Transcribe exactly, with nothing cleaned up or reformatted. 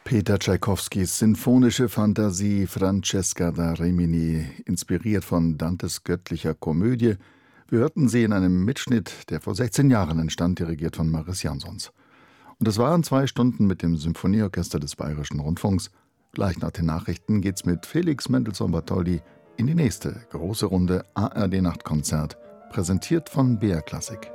Peter Tschaikowskis sinfonische Fantasie Francesca da Rimini, inspiriert von Dantes göttlicher Komödie. Wir hörten sie in einem Mitschnitt, der vor sechzehn Jahren entstand, dirigiert von Maris Jansons. Und es waren zwei Stunden mit dem Symphonieorchester des Bayerischen Rundfunks. Gleich nach den Nachrichten geht's mit Felix Mendelssohn-Bartholdy in die nächste große Runde A R D Nachtkonzert, präsentiert von B R Klassik.